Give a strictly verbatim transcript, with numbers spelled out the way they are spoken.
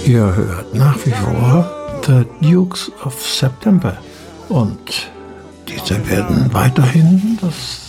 Ihr hört nach wie vor The Dukes of September und diese werden weiterhin das